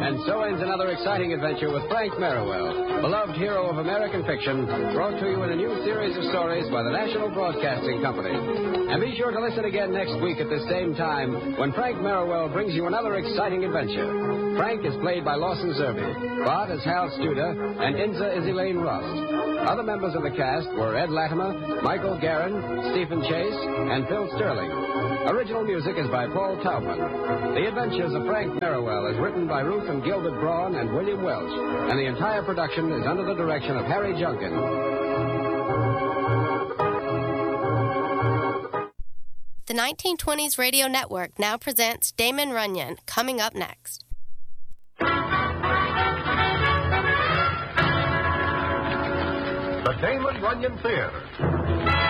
And so ends another exciting adventure with Frank Merriwell, beloved hero of American fiction, brought to you in a new series of stories by the National Broadcasting Company. And be sure to listen again next week at the same time when Frank Merriwell brings you another exciting adventure. Frank is played by Lawson Zerbe, Bart is Hal Studer, and Inza is Elaine Rust. Other members of the cast were Ed Latimer, Michael Guerin, Stephen Chase, and Phil Sterling. Original music is by Paul Taubman. The Adventures of Frank Merriwell is written by Ruth and Gilbert Braun and William Welch, and the entire production is under the direction of Harry Junkin. The 1920s Radio Network now presents Damon Runyon, coming up next. The Damon Runyon Theater.